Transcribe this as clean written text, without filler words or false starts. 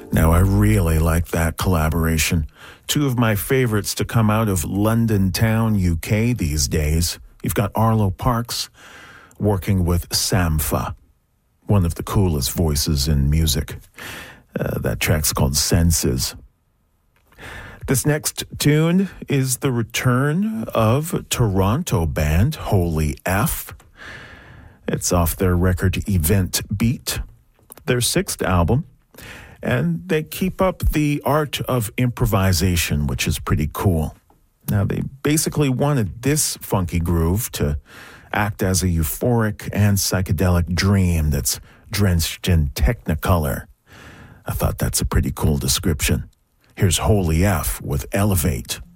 Now, I really like that collaboration. Two of my favorites to come out of London Town, UK these days. You've got Arlo Parks working with Sampha, one of the coolest voices in music. That track's called Senses. This next tune is the return of Toronto band Holy F. It's off their record Event Beat, their sixth album. And they keep up the art of improvisation, which is pretty cool. Now, they basically wanted this funky groove to act as a euphoric and psychedelic dream that's drenched in technicolor. I thought that's a pretty cool description. Here's Holy F with Elevate.